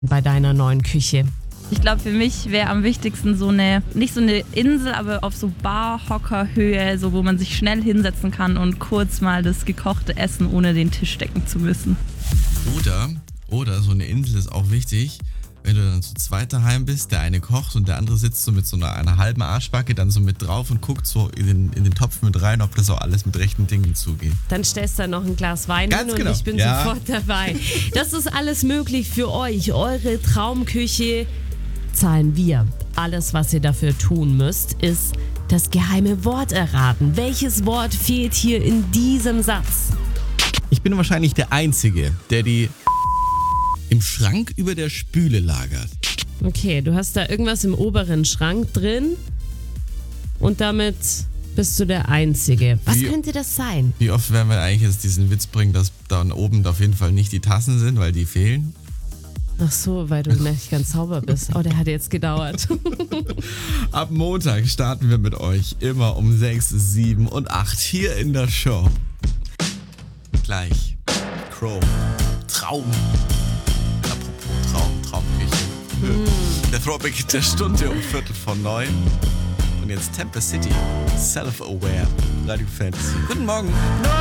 bei deiner neuen Küche? Ich glaube, für mich wäre am wichtigsten nicht so eine Insel, aber auf so Barhockerhöhe, so wo man sich schnell hinsetzen kann und kurz mal das gekochte Essen ohne den Tisch decken zu müssen. Oder so eine Insel ist auch wichtig, wenn du dann zu zweit daheim bist, der eine kocht und der andere sitzt so mit so einer halben Arschbacke dann so mit drauf und guckt so in den Topf mit rein, ob das auch alles mit rechten Dingen zugeht. Dann stellst du da noch ein Glas Wein Ganz hin genau. und ich bin sofort dabei. Das ist alles möglich für euch, eure Traumküche zahlen wir. Alles, was ihr dafür tun müsst, ist das geheime Wort erraten. Welches Wort fehlt hier in diesem Satz? Ich bin wahrscheinlich der Einzige, der die im Schrank über der Spüle lagert. Okay, du hast da irgendwas im oberen Schrank drin und damit bist du der Einzige. Was könnte das sein? Wie oft werden wir eigentlich jetzt diesen Witz bringen, dass da oben auf jeden Fall nicht die Tassen sind, weil die fehlen? Ach so, weil du nicht ganz sauber bist. Oh, der hat jetzt gedauert. Ab Montag starten wir mit euch immer um 6, 7 und 8 hier in der Show. Gleich. Crow. Traum. Apropos Traumküche. Der Throwback der Stunde um 8:45. Und jetzt Tempest City. Self-Aware. Radio Fantasy. Guten Morgen.